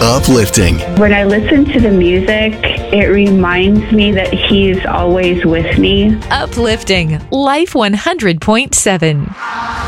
Uplifting. When I listen to the music, it reminds me that He's always with me. Uplifting. Life 100.7.